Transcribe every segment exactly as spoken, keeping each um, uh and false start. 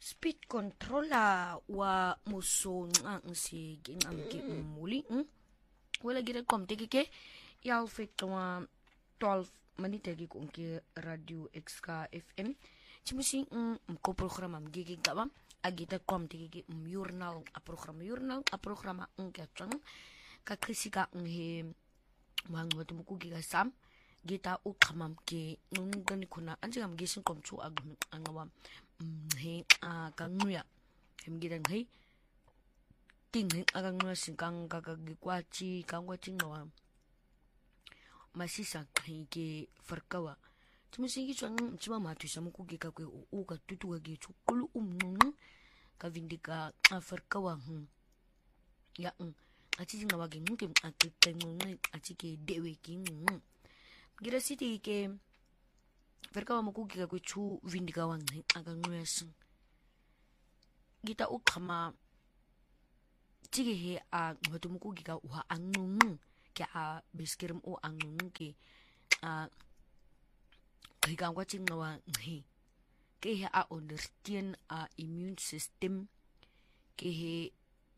speed controller wa musonga si ginamke muli wala gira komteke ke yal fekwa twaalf minute gi konke radio X K F M chimusi mko programa mgigi gaba agita komteke ke journal a programa journal a programa ngachang ka krisika nghe mangwa tumukugi ga sam gita ukhamam ke ngani khuna anjam gisin komchu agum angawam he a kanguya hemgira ngai ting aganguya sinkang kagagikwachi kangwachi ngawa masisa ke farkawa tumusingi chang chima matu samuku ge ka kwe u ka tutu ga ge chukulu umnung ka vindika farkawa hm ya um achi ngawa ge ngke atengung achi ke dewe ki ngum gira siti ke farkawa muku ge ka kwe chu vindika wang aganguya sing gita ukhama tige he a ngotumuku ge ka wa angung ke a biskirim o angung ke a kaya kwa ching ngawa ngi ke he a ondersteun a immune system ke he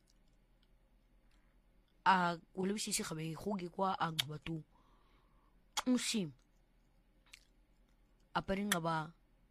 a ulubisi si khabe khugi kwa ang batu usim aparin ngaba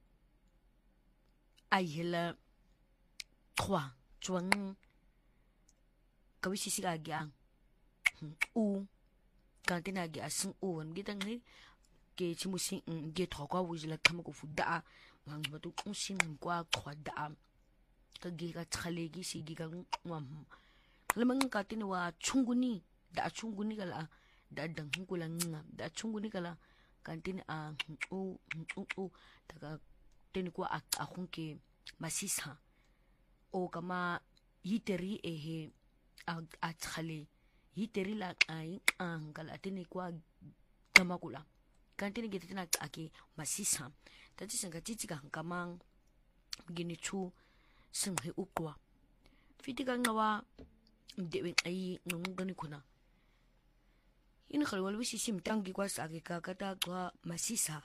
ai hela trois chuang kabisi si ga gyang u kantina gi asin u wan gitan ngi ke chimusi ge thokwa wujila khamako fuda wang batu usim kwa khwada ka ge ka thalegi si gi ka ngam lemang ka tin wa chunguni da chunguni kala da dang kula ngam da chunguni kala kantin a u u daga tin kwa a khunke masisa o kama yiteri ehe a thale yiteri la ai angala tin kwa tamakula kantini gitu tina ake masisa tati senga chichika kamang gini chu senghe ukwa fitika ngawa dewe ai ngungani kuna ini khalwal wisi sim tangi kwa sake ka kata kwa masisa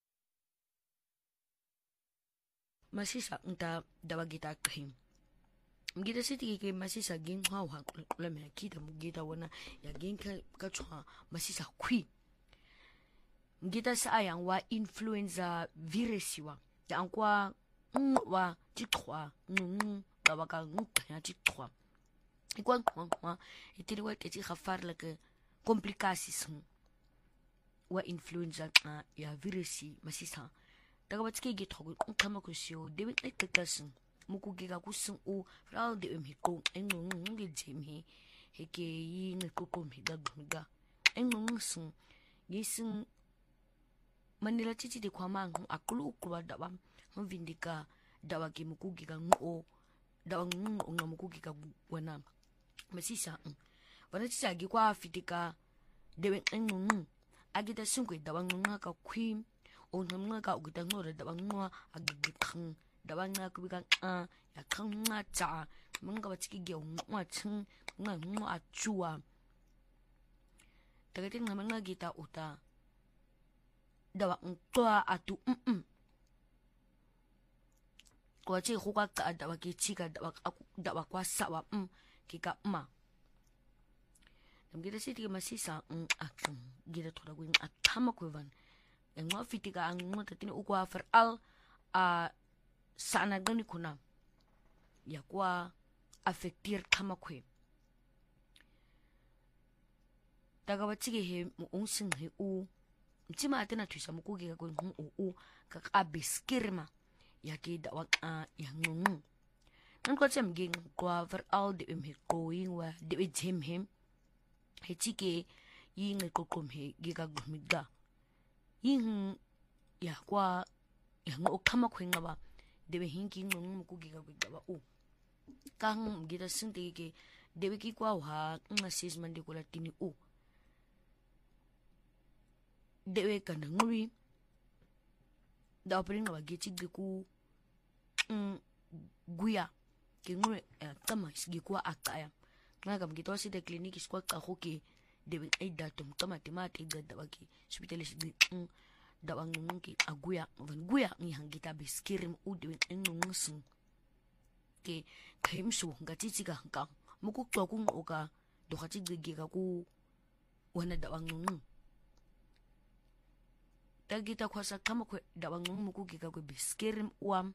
masisa nta dawagita khim mgita siti ke masisa gin hawa kula me kita mgita wana ya gin ka ka chwa masisa khui ngita sayang wa influenza virusiwa ya kwa wa tikwa ngu dawaka ngu ya tikwa ikwa kwa itiri wa teti khafar lake complications wa influenza ya virusi masisa daga batike ge thogo kama ko sio debi ekkasin muku ge ga kusun o ral de mi ko engu ngi jemi heke yi ngi ko ko mi ga ga engu sun yisin manila chichi de kwa mangu akulu ukwa dawa mvindika dawa ki muku ge ga ngo dawa ngo nga muku ge ga wana masisa wana chicha ge kwa fitika debi engu agita sunkwe dawa nga ka kwim o nga ka ugita ngora dawa nga agikang dawa nga kubika a ya kang nga cha mga batiki ge ngwa chung nga ngwa achua tagatin nga mga gita uta dawa ngwa atu mm kwa chi khuka ka dawa ki chika dawa dawa kwa sawa mm kika ma namgira siti masisa ng akang gira thoda gwing atama kwevan ngwa fitika ang ngwa tatini ukwa for al a sana gani kuna ya kwa affectir kama kwe daga wachige he mu unsin he u mtima atena tuisa mukugi ka kwe u u ka abiskirma ya ki dawa ya ngungu nan kwa tsam ging kwa for al de um he going wa de we jim him he chike yi ngai kokom he giga gumiga yin ya kwa ya ngo kama kwenga ba dewe hinki ngo muku giga giga ba u kang gita sinte ke dewe ki kwa ha ngasis mandi kula tini u dewe kana nguri da operinga ba gichi giku mm guya ke ngure kama sigi kwa akaya ngaga mgito si de kliniki skwa ka hoki dewe ai datum kama timati gadda baki hospital sigi da wangungi aguya van guya ni hangita biskirim u dewe engungusun ke kaimsu ngatiti ka hangkang muku to kung oka do khati gege ka ku wana dawang nung tagita kwasa kama kwe dawang nung muku gega kwe biskerim uam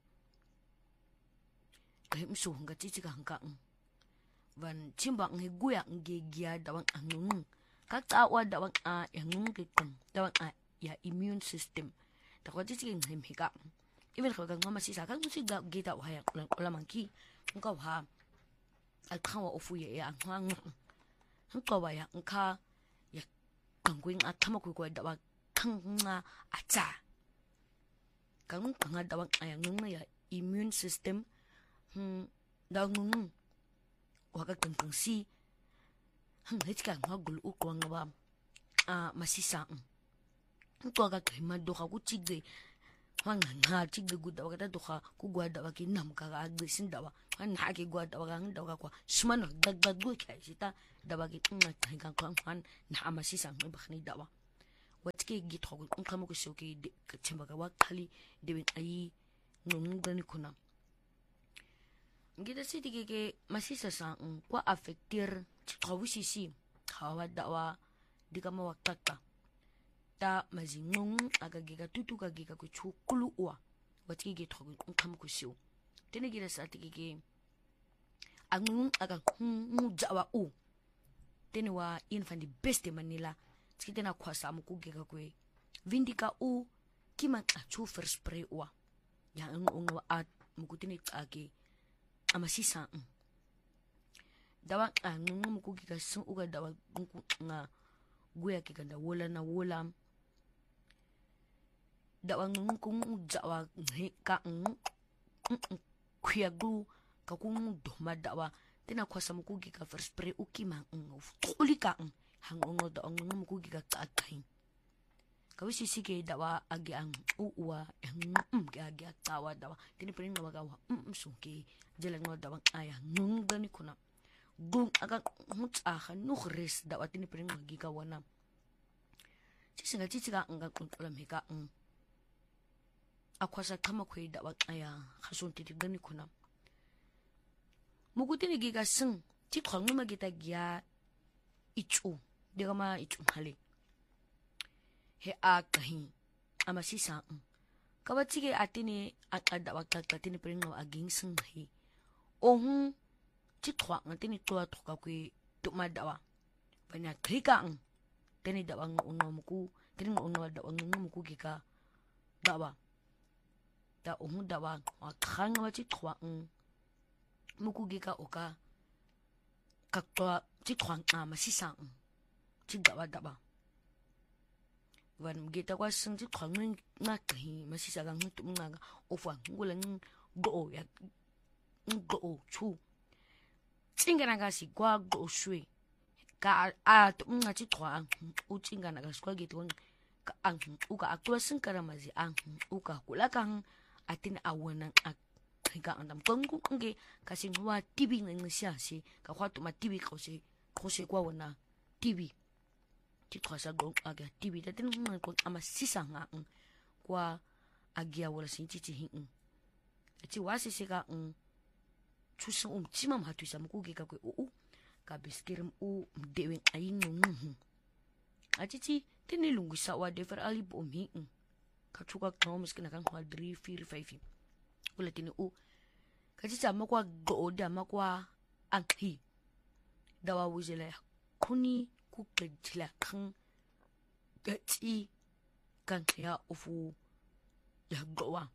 kaimsu ngatiti ka hangkang van chimba ngi guya ngi gia dawang anung kak tawa dawang a yang nung kitang dawang a ya immune system takwati ting him hika even ko gang mama sisa kang si ga gita wa ya la manki ngka ha al khawa ofu ye ya ngwang ngka wa ya ngka ya kangwing a thama ko ko dawa khang nga acha kang kang dawang a yang nung ya immune system hm dawang waga kang kang si hang hechka ngagul u ko ngwa a masisa ngwa ga kema do ka ku chigge wanga nga chigge gu dawa ta do ka ku gwa dawa ki nam ka ga agbe sin dawa han ha ki gwa dawa ga dawa kwa shmano dag dag gu ka sita dawa ki nga ka ka han na masisa ngba khni dawa watke gi thogu ngam ko shoki chimba ga wa khali de ayi ngun ngani kuna ngida siti ke masisa sa kwa affectir chawisi si hawa dawa dikama wakaka ta mazingong agagiga tutu gagiga ku chukulu wa watki ge thogu ngam ko shu tene gira sa tiki ke angung aga mu jawa u tene wa infandi beste manila tskitena kwasa mu ku gega ku vindika u kima achu first spray wa ya ngong wa at mu kutini tsage amasisa dawa angung mu ku gega sun uga dawa nga guya ke ganda wola na wola dawa ngung kung jawa ka kuya gu ka kung doma dawa tena kwasa mu ku gega first spray ukima ulika hangongo dawa ngung mu ku gega ka kain kawisi sige dawa agi ang uwa ang ga ga tawa dawa tini pring na wagawa um suki jela ngo dawa aya ngung gani kuna gung aga mutsa khanu khres dawa tini pring magi ka wana chisinga chichiga anga kuntola meka um akwasa kama kwe dawa aya khasun titi gani kuna mugutini giga sing ti khangnu magita gya ichu degama ichu hale he a kahin amasisa um kawachige atini akada wakaka tini pringo aging sing hi ohun ti thwa ngatini twa thoka kwe tuma dawa banya krika um tini dawa ngono muku tini ngono dawa ngono muku gika dawa da ohun dawa wakhanga wachi thwa um muku gika oka kakwa ti thwa amasisa um ti dawa dawa van gita kwa sing ti khwang nga kahi masisa ga ngut nga ga ofa ngula ngo ya ngo chu tsingana ga si kwa go shwe ka a tu nga ti khwa u tsingana ga skwa gitu ka ang u ka akwa sing kara mazi ang u ka kula kang atin awana a ka andam kongu nge kasi ngwa tv ngi sia si ka khwa tu ma tv ko se ko se kwa wana tv ti kwasa gong aga tv da tin ngun ko amasisa nga kwa agia wala sin ti ti hin ti wasi se ka um chusun um chimam hatu sa mu ge ka ko u ka biskirim u dewen ayin ngun ati ti tin lungu sa wa defer ali bom hin ka chuka kno miskina kan kwa three four five wala tin u ka ti sa makwa go da makwa anki dawa wujela kuni ku kentila kang gati kan ya ofu ya gowa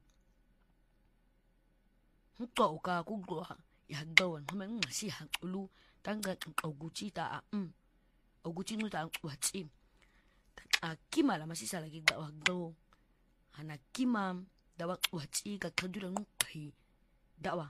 hukwa uka ku gowa ya gowa hama ngasi hakulu tanga oguchi ta um oguchi nuta wati a kima la masisa lagi gawa go hana kima dawa wati ka kadura nukai dawa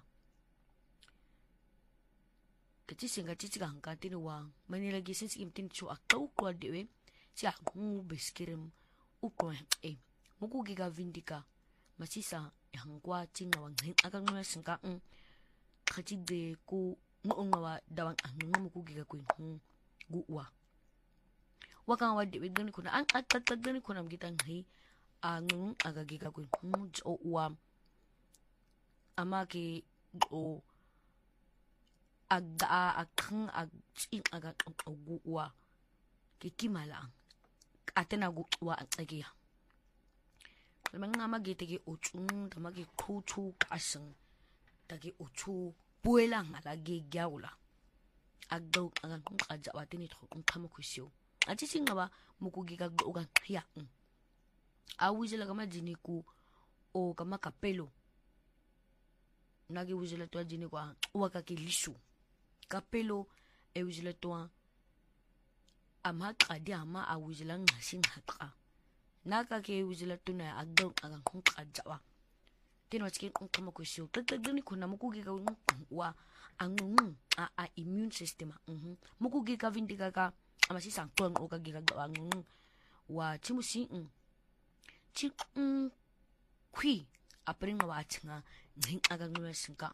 kati singa titi ka hangka tini wa mani lagi sinsi imtin chu akau kwa dewe si aku beskirim ukwa eh muku giga vindika masisa hangkwa tinga wang hen akang nuna singka um kati de ku ngunga wa dawang ang muku giga kuin hung guwa wakang wa dewe gani kuna ang at gani kuna mgitang hi ang aga giga kuin hung jo uwa ama ki o agda akang agcing aga oguwa kikimalang atena guwa agiya lamang magite ki uchung tamagi khuchu kasang tagi uchu puelang alagi gyawla agdaw agan kung kajawati nito kung kamukusyo ati singa ba mukugi kagdogan hiya awizela kama jiniku o kama kapelo nagi wizela to jiniku waka kilishu kapelo e wizela to ama qadi ama awizela ngasin haqa naka ke wizela to na agdaw agan kung kajawa tino chikin kung kamukusyo tagdagni kuna mukugi ka wa ang a a immune system mhm mukugi ka vindika ka amasi sangton o kagi ka ang wa chimusi mm chi mm kwi apring wa chinga ngin agang nuwa singka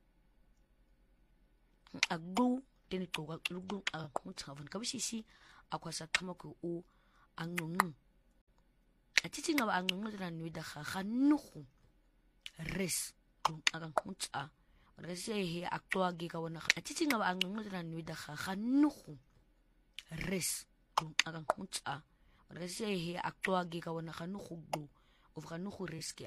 agdu tini to ga lugdu a mutsavan kabisi akwasa kamaku o ang atitinga ba ang ngudra nuida kha khanuhu res kung agang mutsa kasi he aktua gi ka wana atitinga ba ang ngudra nuida kha khanuhu res kung agang mutsa kasi he aktua gi ka wana khanuhu du of khanuhu res